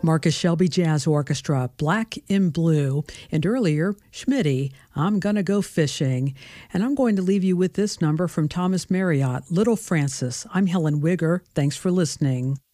Marcus Shelby Jazz Orchestra, Black in Blue, and earlier, Schmitty, I'm Gonna Go Fishing. And I'm going to leave you with this number from Thomas Marriott, Little Francis. I'm Helen Wigger. Thanks for listening.